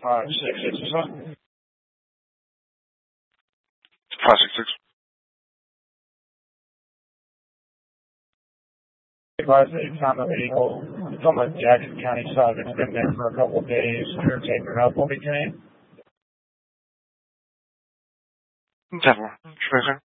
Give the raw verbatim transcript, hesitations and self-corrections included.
Five six six is up. Five six six. Advise that it's on the vehicle. It's on the Jackson County side. It's been there for a couple of days. You're taking it up. What we can. ten four. Sure, sir.